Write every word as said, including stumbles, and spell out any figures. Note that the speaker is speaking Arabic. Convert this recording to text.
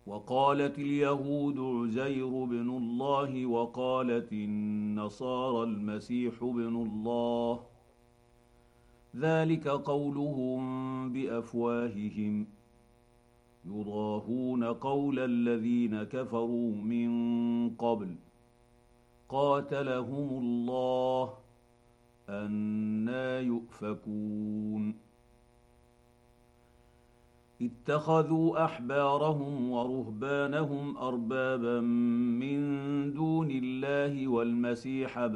وقالت اليهود عزير بن الله وقالت النصارى المسيح بن الله، ذلك قولهم بافواههم يضاهون قول الذين كفروا من قبل قاتلهم الله أنى يؤفكون. اتخذوا أحبارهم ورهبانهم أربابا من دون الله والمسيح